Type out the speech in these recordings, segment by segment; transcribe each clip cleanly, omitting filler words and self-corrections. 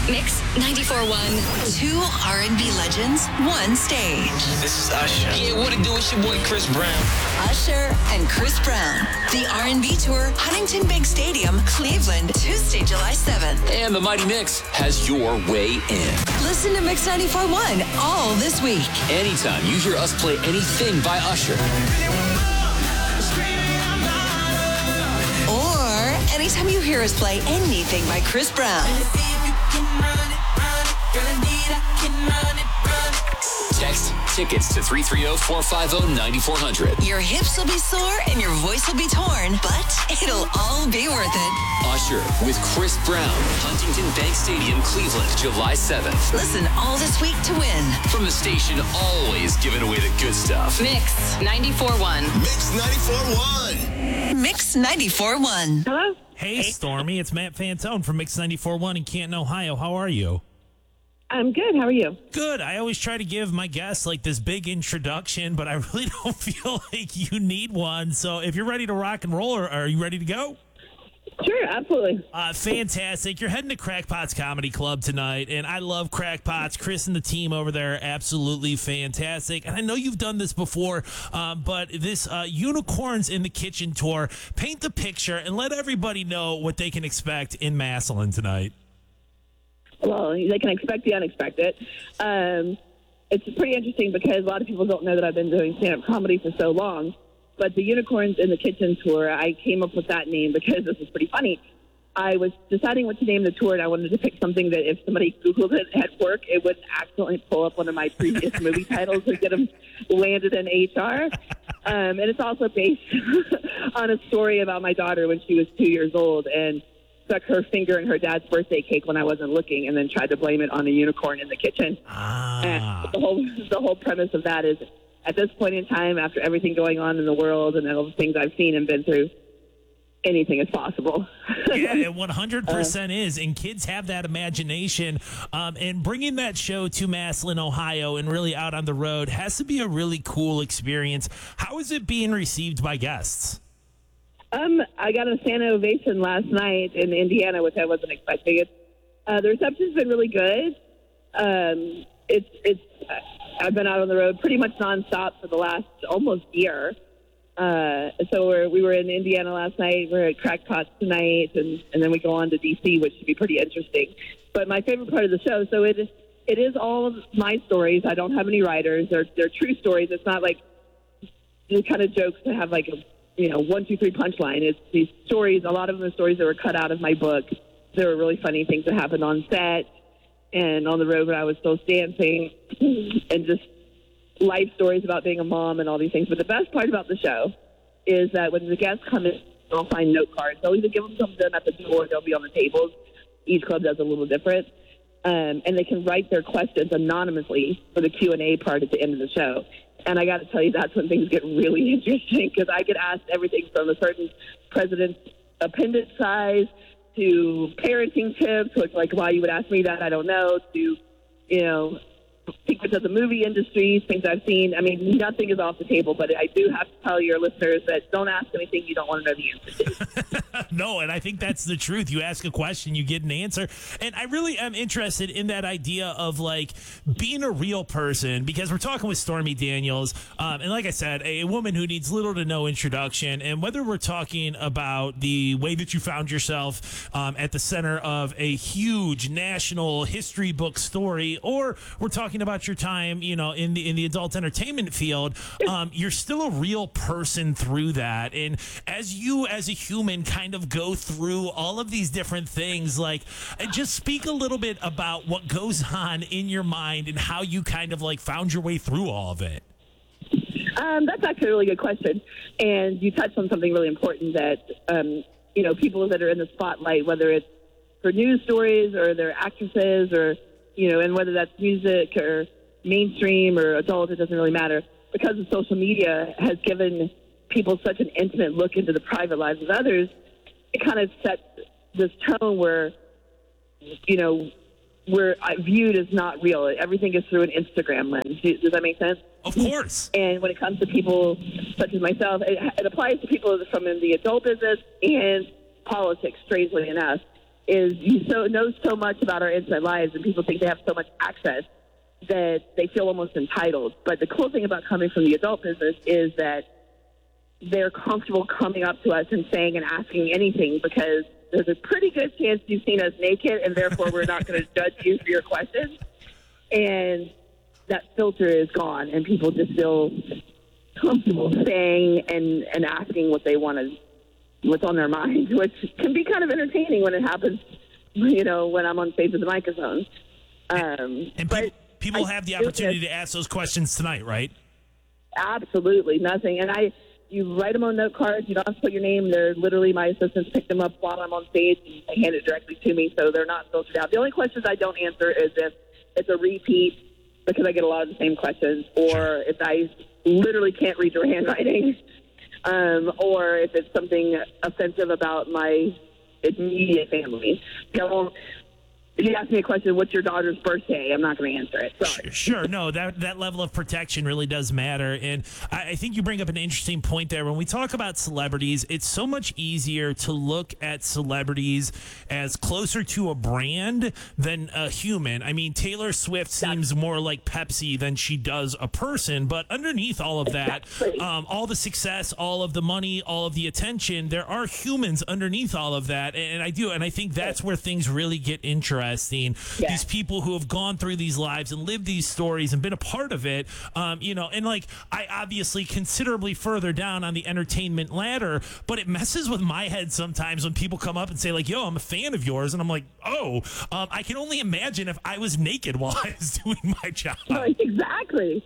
Mix 94.1. Two R&B legends, one stage. This is Usher. Yeah, what it do? It's your boy Chris Brown. Usher and Chris Brown. The R&B Tour, Huntington Bank Stadium, Cleveland, Tuesday, July 7th. And the Mighty Mix has your way in. Listen to Mix 94.1 all this week. Anytime you hear us play anything by Usher. Or anytime you hear us play anything by Chris Brown. Text tickets to 330-450-9400. Your hips will be sore and your voice will be torn, but it'll all be worth it. Usher with Chris Brown, Huntington Bank Stadium, Cleveland, July 7th. Listen all this week to win. From the station always giving away the good stuff. Mix 94.1. Mix 94.1. Mix 94.1. Hello? Hey, Stormy, it's Matt Fantone from Mix 94.1 in Canton, Ohio. How are you? I'm good. How are you? Good. I always try to give my guests like this big introduction, but I really don't feel like you need one. So if you're ready to rock and roll, are you ready to go? Sure, absolutely. Fantastic. You're heading to Crackpots Comedy Club tonight, and I love Crackpots. Chris and the team over there are absolutely fantastic. And I know you've done this before, but this Unicorns in the Kitchen tour, paint the picture and let everybody know what they can expect in Massillon tonight. Well, they can expect the unexpected. It's pretty interesting because a lot of people don't know that I've been doing stand-up comedy for so long. But the Unicorns in the Kitchen tour, I came up with that name because this is pretty funny. I was deciding what to name the tour, and I wanted to pick something that if somebody Googled it at work, it would accidentally pull up one of my previous movie titles and get them landed in HR. And it's also based on a story about my daughter when she was 2 years old and stuck her finger in her dad's birthday cake when I wasn't looking and then tried to blame it on a unicorn in the kitchen. And the whole premise of that is, at this point in time, after everything going on in the world and all the things I've seen and been through, anything is possible. Yeah, it 100% is. And kids have that imagination. And bringing that show to Massillon, Ohio, and really out on the road has to be a really cool experience. How is it being received by guests? I got a standing ovation last night in Indiana, which I wasn't expecting. The reception's been really good. I've been out on the road pretty much nonstop for the last almost year. So we were in Indiana last night. We're at Crackpots tonight, and then we go on to D.C., which should be pretty interesting. But my favorite part of the show, so it is all of my stories. I don't have any writers. They're true stories. It's not like the kind of jokes that have like a 1, 2, 3 punchline. It's these stories. A lot of them are stories that were cut out of my book. There were really funny things that happened on set and on the road when I was still dancing, and just life stories about being a mom and all these things. But the best part about the show is that when the guests come in, they'll find note cards. They'll either give them some of them at the door, they'll be on the tables. Each club does a little different. And they can write their questions anonymously for the Q&A part at the end of the show. And I got to tell you, that's when things get really interesting, because I get asked everything from a certain president's appendix size to parenting tips, which, like, why you would ask me that, I don't know, to, secrets of the movie industry, things I've seen. I mean, nothing is off the table, but I do have to tell your listeners that don't ask anything you don't want to know the answer to. No, and I think that's the truth. You ask a question, you get an answer. And I really am interested in that idea of, like, being a real person, because we're talking with Stormy Daniels. And like I said, a woman who needs little to no introduction. And whether we're talking about the way that you found yourself at the center of a huge national history book story, or we're talking about your time, in the adult entertainment field, you're still a real person through that. And as you, as a human, kind of go through all of these different things, like, just speak a little bit about what goes on in your mind and how you kind of like found your way through all of it. That's actually a really good question. And you touched on something really important that, people that are in the spotlight, whether it's for news stories or they're actresses or, and whether that's music or mainstream or adult, it doesn't really matter. Because of social media has given people such an intimate look into the private lives of others, it kind of sets this tone where, we're viewed as not real. Everything is through an Instagram lens. Does that make sense? Of course. And when it comes to people such as myself, it applies to people from in the adult business and politics, strangely enough. is you know so much about our inside lives, and people think they have so much access that they feel almost entitled. But the cool thing about coming from the adult business is that they're comfortable coming up to us and saying and asking anything, because there's a pretty good chance you've seen us naked, and therefore we're not going to judge you for your questions. And that filter is gone, and people just feel comfortable saying and asking what they want to, what's on their mind, which can be kind of entertaining when it happens, when I'm on stage with the microphone. But people have the opportunity to ask those questions tonight, right? Absolutely. Nothing. And you write them on note cards. You don't have to put your name. They're literally, my assistants pick them up while I'm on stage, and they hand it directly to me, so they're not filtered out. The only questions I don't answer is if it's a repeat, because I get a lot of the same questions, or if I literally can't read your handwriting, or if it's something offensive about my immediate family. If you ask me a question, what's your daughter's birthday? I'm not going to answer it. Sorry. Sure. No, that level of protection really does matter. And I think you bring up an interesting point there. When we talk about celebrities, it's so much easier to look at celebrities as closer to a brand than a human. I mean, Taylor Swift seems more like Pepsi than she does a person. But underneath all of that, all the success, all of the money, all of the attention, there are humans underneath all of that. And I think that's where things really get interesting. These people who have gone through these lives and lived these stories and been a part of it, and like I obviously considerably further down on the entertainment ladder, but it messes with my head sometimes when people come up and say like, yo, I'm a fan of yours. And I'm like, I can only imagine if I was naked while I was doing my job. Exactly.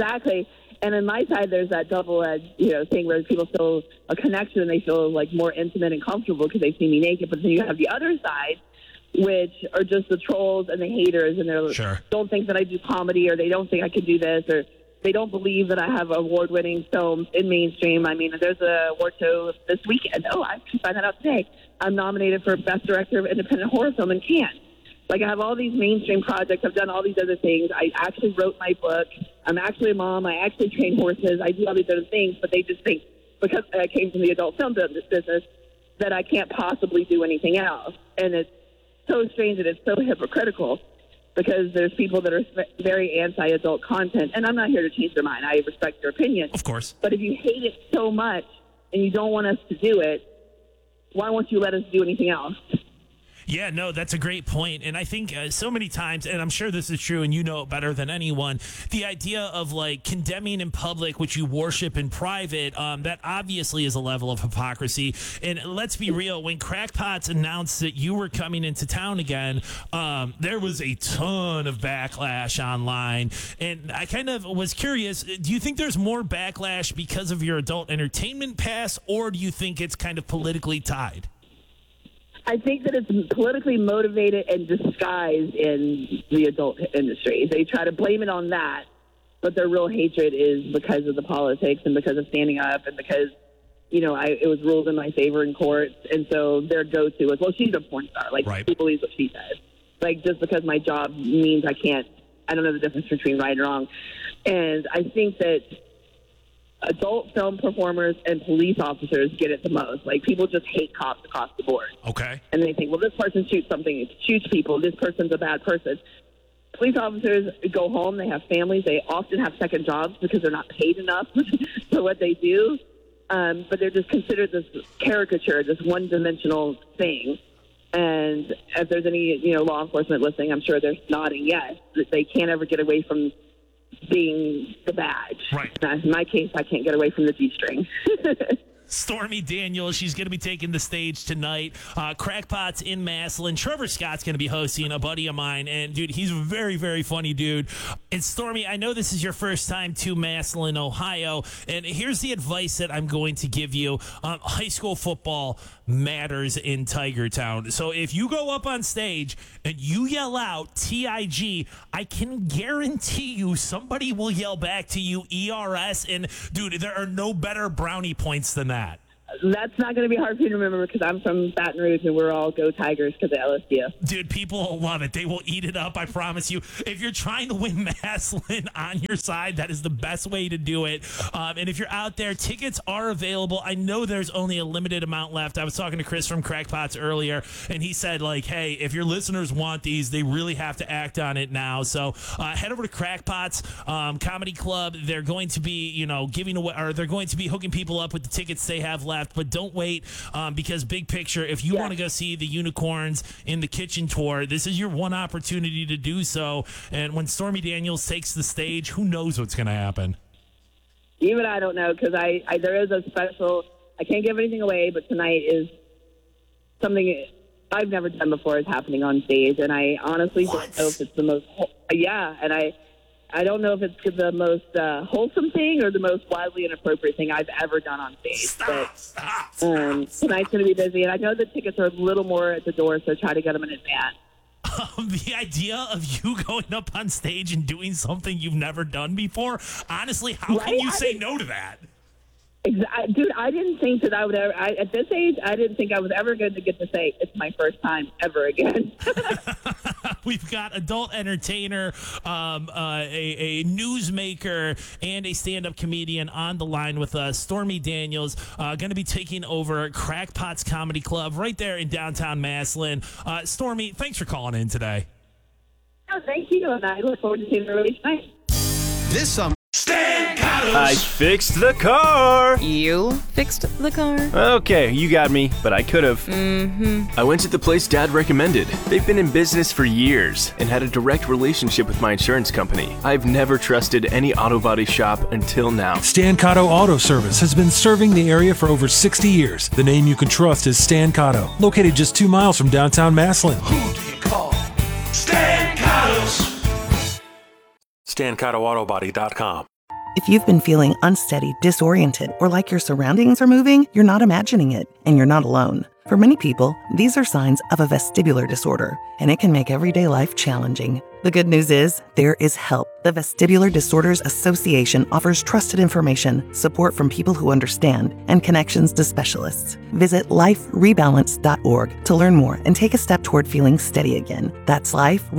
And on my side, there's that double-edged, thing where people feel a connection and they feel like more intimate and comfortable because they see me naked. But then you have the other side, which are just the trolls and the haters, and they don't think that I do comedy, or they don't think I can do this, or they don't believe that I have award-winning films in mainstream. I mean, there's a award show this weekend. Oh, I can find that out today. I'm nominated for Best Director of Independent Horror Film in Cannes. Like, I have all these mainstream projects. I've done all these other things. I actually wrote my book. I'm actually a mom. I actually train horses. I do all these other things, but they just think because I came from the adult film business that I can't possibly do anything else. And it's so strange and it's so hypocritical, because there's people that are very anti-adult content, and I'm not here to change their mind. I respect their opinion. Of course. But if you hate it so much and you don't want us to do it, why won't you let us do anything else? Yeah, no, that's a great point. And I think so many times, and I'm sure this is true and you know it better than anyone, the idea of like condemning in public what you worship in private, that obviously is a level of hypocrisy. And let's be real, when Crackpots announced that you were coming into town again, there was a ton of backlash online. And I kind of was curious, do you think there's more backlash because of your adult entertainment pass, or do you think it's kind of politically tied? I think that it's politically motivated and disguised in the adult industry. They try to blame it on that, but their real hatred is because of the politics and because of standing up and because, it was ruled in my favor in court. And so their go-to is, well, she's a porn star. Like, She believes what she says. Like, just because my job means I don't know the difference between right and wrong. And I think that adult film performers and police officers get it the most. Like, people just hate cops across the board. Okay. And they think, well, this person shoots people. This person's a bad person. Police officers go home. They have families. They often have second jobs because they're not paid enough for what they do. But they're just considered this caricature, this one-dimensional thing. And if there's any, law enforcement listening, I'm sure they're nodding yes. That they can't ever get away from being the badge. Right. In my case, I can't get away from the G-string. Stormy Daniels, she's going to be taking the stage tonight. Crackpots in Massillon. Trevor Scott's going to be hosting, a buddy of mine. And, dude, he's a very, very funny dude. And, Stormy, I know this is your first time to Massillon, Ohio. And here's the advice that I'm going to give you. High school football matters in Tiger Town. So if you go up on stage and you yell out TIG, I can guarantee you somebody will yell back to you ERS. And, dude, there are no better brownie points than that. That's not going to be hard for you to remember because I'm from Baton Rouge and we're all go Tigers because of LSU. Dude, people will love it. They will eat it up, I promise you. If you're trying to win Massillon on your side, that is the best way to do it. And if you're out there, tickets are available. I know there's only a limited amount left. I was talking to Chris from Crackpots earlier, and he said, like, hey, if your listeners want these, they really have to act on it now. So head over to Crackpots Comedy Club. They're going to be, giving away, or they're going to be hooking people up with the tickets they have left. But don't wait because big picture, if you want to go see the Unicorns in the Kitchen Tour, this is your one opportunity to do so. And when Stormy Daniels takes the stage, who knows what's going to happen? Even I don't know because there is a special, I can't give anything away, but tonight is something I've never done before is happening on stage. And I honestly don't know if it's the most, and I don't know if it's the most wholesome thing or the most wildly inappropriate thing I've ever done on stage. Stop. Tonight's going to be busy, and I know the tickets are a little more at the door, so try to get them in advance. The idea of you going up on stage and doing something you've never done before, honestly, how can you say no to that? Dude, I didn't think that I would ever, at this age, I didn't think I was ever going to get to say it's my first time ever again. We've got adult entertainer, a newsmaker, and a stand-up comedian on the line with us. Stormy Daniels, going to be taking over Crackpots Comedy Club right there in downtown Massillon. Stormy, thanks for calling in today. Oh, thank you, and I look forward to seeing everybody tonight. This summer, Stan Cottos. I fixed the car. You fixed the car? Okay, you got me, but I could have. I went to the place Dad recommended. They've been in business for years and had a direct relationship with my insurance company. I've never trusted any auto body shop until now. Stan Cotto Auto Service has been serving the area for over 60 years. The name you can trust is Stan Cotto, located just 2 miles from downtown Massillon. Who do you call? Stan Cottos. StanCottoAutobody.com. If you've been feeling unsteady, disoriented, or like your surroundings are moving, you're not imagining it, and you're not alone. For many people, these are signs of a vestibular disorder, and it can make everyday life challenging. The good news is, there is help. The Vestibular Disorders Association offers trusted information, support from people who understand, and connections to specialists. Visit liferebalance.org to learn more and take a step toward feeling steady again. That's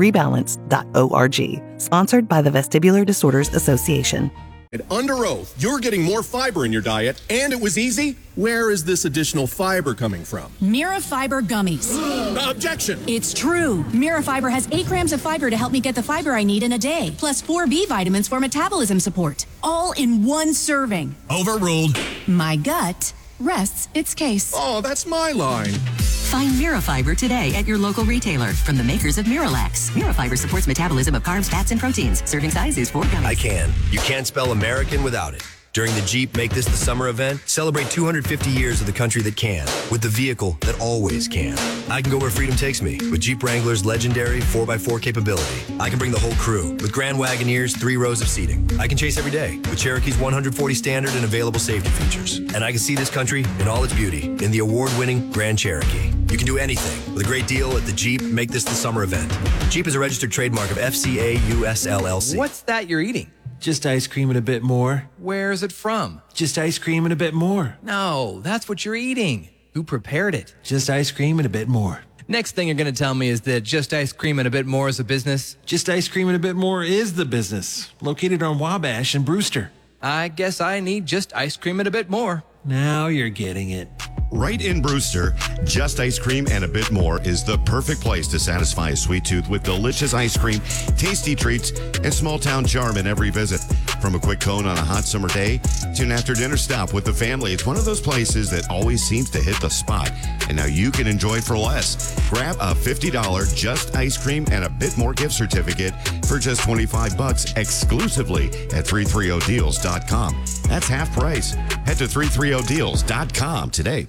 liferebalance.org. Sponsored by the Vestibular Disorders Association. And under oath, you're getting more fiber in your diet, and it was easy? Where is this additional fiber coming from? Mirafiber gummies. Objection! It's true. Mirafiber has 8 grams of fiber to help me get the fiber I need in a day, plus 4 B vitamins for metabolism support, all in one serving. Overruled. My gut rests its case. Oh, that's my line. Find Mirafiber today at your local retailer from the makers of Miralax. Mirafiber supports metabolism of carbs, fats, and proteins. Serving size is 4 gummies. I can. You can't spell American without it. During the Jeep Make This the Summer event, celebrate 250 years of the country that can, with the vehicle that always can. I can go where freedom takes me with Jeep Wrangler's legendary 4x4 capability. I can bring the whole crew with Grand Wagoneer's 3 rows of seating. I can chase every day with Cherokee's 140 standard and available safety features. And I can see this country in all its beauty in the award-winning Grand Cherokee. You can do anything with a great deal at the Jeep Make This the Summer event. Jeep is a registered trademark of FCA US LLC. What's that you're eating? Just ice cream and a bit more. Where is it from? Just ice cream and a bit more. No, that's what you're eating. Who prepared it? Just ice cream and a bit more. Next thing you're going to tell me is that Just Ice Cream and a Bit More is a business? Just Ice Cream and a Bit More is the business, located on Wabash and Brewster. I guess I need Just Ice Cream and a Bit More. Now you're getting it. Right in Brewster, Just Ice Cream and a Bit More is the perfect place to satisfy a sweet tooth with delicious ice cream, tasty treats, and small-town charm in every visit. From a quick cone on a hot summer day to an after-dinner stop with the family, it's one of those places that always seems to hit the spot. And now you can enjoy for less. Grab a $50 Just Ice Cream and a Bit More gift certificate for just $25 exclusively at 330deals.com. That's half price. Head to 330deals.com today.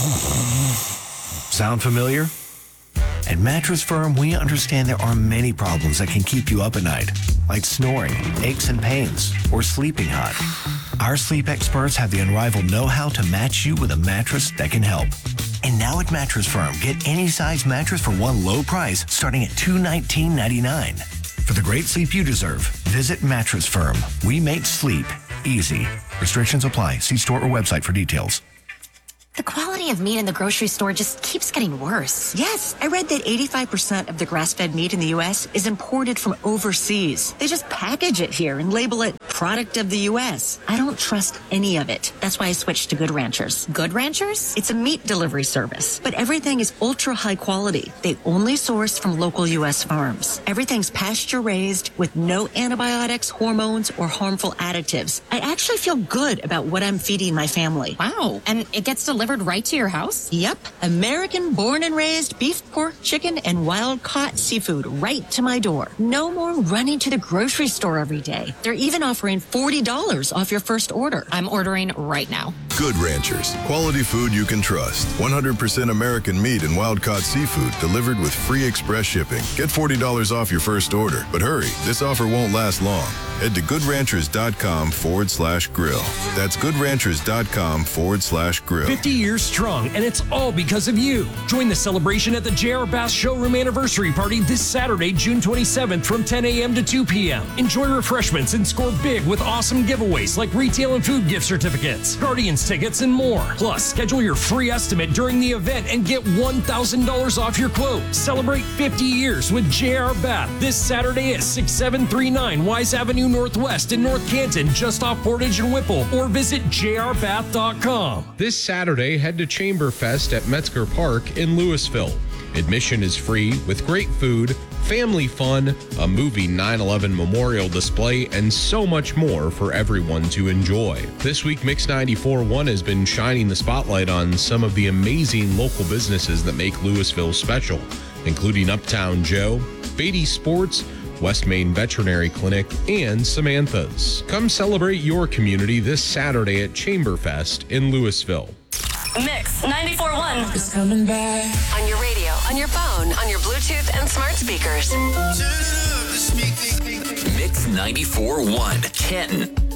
Sound familiar? At Mattress Firm, we understand there are many problems that can keep you up at night, like snoring, aches and pains, or sleeping hot. Our sleep experts have the unrivaled know-how to match you with a mattress that can help. And now at Mattress Firm, get any size mattress for one low price starting at $219.99. For the great sleep you deserve, visit Mattress Firm. We make sleep easy. Restrictions apply. See store or website for details. The quality of meat in the grocery store just keeps getting worse. Yes, I read that 85% of the grass-fed meat in the U.S. is imported from overseas. They just package it here and label it product of the U.S. I don't trust any of it. That's why I switched to Good Ranchers. Good Ranchers? It's a meat delivery service, but everything is ultra high quality. They only source from local U.S. farms. Everything's pasture-raised with no antibiotics, hormones, or harmful additives. I actually feel good about what I'm feeding my family. Wow. And it gets delivered right to your house? Yep. American born and raised beef, pork, chicken, and wild-caught seafood right to my door. No more running to the grocery store every day. They're even offering $40 off your first order. I'm ordering right now. Good Ranchers. Quality food you can trust. 100% American meat and wild-caught seafood delivered with free express shipping. Get $40 off your first order. But hurry, this offer won't last long. Head to goodranchers.com/grill. That's goodranchers.com/grill. 50 years strong, and it's all because of you. Join the celebration at the J.R. Bass Showroom Anniversary Party this Saturday, June 27th from 10 a.m. to 2 p.m. Enjoy refreshments and score big with awesome giveaways like retail and food gift certificates, Guardians tickets, and more. Plus, schedule your free estimate during the event and get $1,000 off your quote. Celebrate 50 years with J.R. Bath this Saturday at 6739 Wise Avenue Northwest in North Canton, just off Portage and Whipple, or visit jrbath.com. This Saturday, head to Chamberfest at Metzger Park in Louisville. Admission is free with great food, family fun, a movie 9/11 memorial display, and so much more for everyone to enjoy. This week, Mix 94.1 has been shining the spotlight on some of the amazing local businesses that make Louisville special, including Uptown Joe, Beatty Sports, West Main Veterinary Clinic, and Samantha's. Come celebrate your community this Saturday at Chamberfest in Louisville. Mix 94.1 is coming back. On your radio, on your phone, on your Bluetooth and smart speakers. Mix 94.1 Canton.